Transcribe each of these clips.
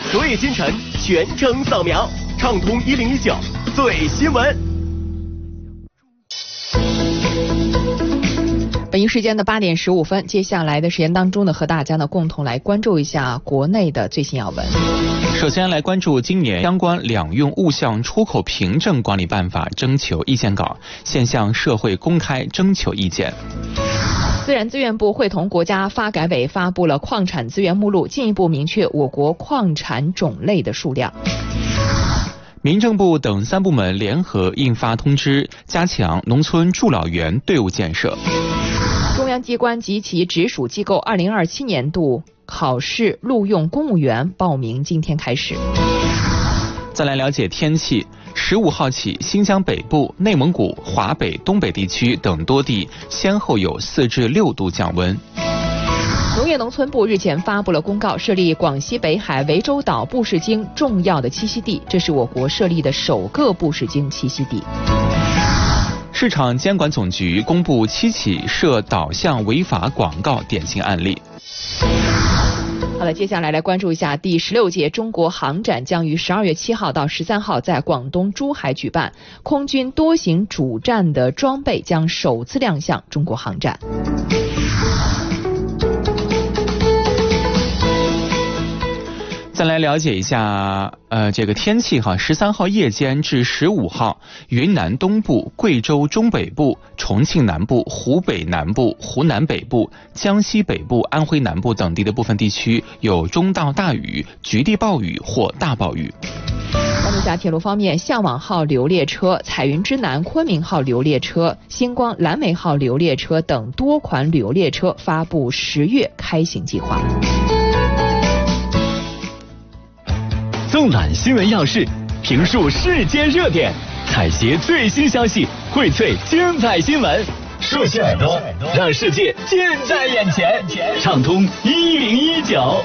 昨夜今晨全程扫描，畅通1019最新闻。 北京时间的8点15分，接下来的时间当中呢，和大家呢共同来关注一下国内的最新要闻。 首先来关注今年相关两用物项出口凭证管理办法征求意见稿，现向社会公开征求意见。 自然资源部会同国家发改委发布了矿产资源目录，进一步明确我国矿产种类的数量。 民政部等3部门联合印发通知，加强农村助老员队伍建设。 中央机关及其直属机构2027年度考试录用公务员报名今天开始。 再来了解天气，15号起，新疆北部、内蒙古、华北、东北地区等多地先后有4至6度降温。 农业农村部日前发布了公告，设立广西北海涠洲岛布氏鲸重要的栖息地，这是我国设立的首个布氏鲸栖息地。 市场监管总局公布7起涉导向违法广告典型案例。 好了，接下来关注一下第16届中国航展将于12月7号到13号在广东珠海举办，空军多型主战的装备将首次亮相中国航展。 再来了解一下这个天气哈，13号夜间至15号，云南东部、贵州中北部、重庆南部、湖北南部、湖南北部、江西北部、安徽南部等地的部分地区有中到大雨、局地暴雨或大暴雨。 关注一下铁路方面，向往号流列车、彩云之南昆明号流列车、星光蓝莓号流列车等多款旅游列车发布10月开行计划。 纵览新闻要事，评述世间热点，采撷最新消息，荟萃精彩新闻。竖起耳朵，让世界近在眼前。畅通1019。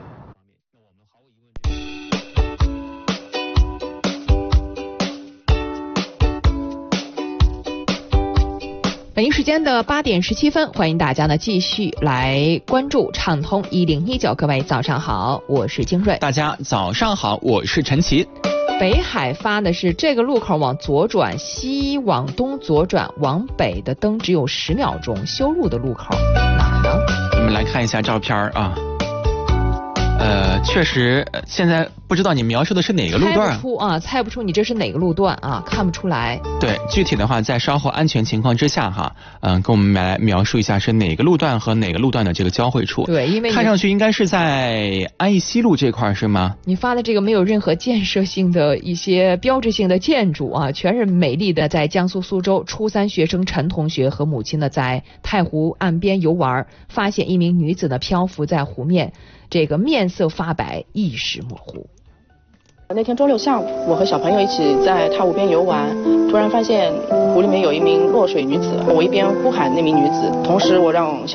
北京时间的8点17分，欢迎大家呢继续来关注畅通1019。各位早上好，我是金瑞。 大家早上好，我是陈奇。 北海发的是这个路口往左转，西往东左转，往北的灯只有10秒钟，修路的路口哪呢？ 我们来看一下照片啊。确实，现在不知道你描述的是哪个路段猜不出你这是哪个路段啊，看不出来。 对，具体的话在稍后安全情况之下哈，跟我们来描述一下是哪个路段和哪个路段的这个交汇处。 对，因为看上去应该是在安义西路这块是吗？ 你发的这个没有任何建设性的一些标志性的建筑啊，全是美丽的。在江苏苏州，初3学生陈同学和母亲呢在太湖岸边游玩，发现一名女子呢漂浮在湖面，这个面色发白，意识模糊。 那天周六下午，我和小朋友一起在太湖边游玩，突然发现湖里面有一名落水女子，我一边呼喊那名女子，同时我让